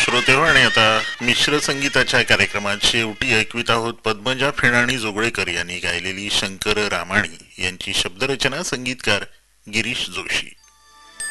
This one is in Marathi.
श्रोते हो, आणि आता मिश्र संगीताच्या कार्यक्रमात शेवटी ऐकवीत आहोत पद्मजा फेणाणी जोगळेकर यांनी गायलेली शंकर रामाणी यांची शब्दरचना, संगीतकार गिरीश जोशी.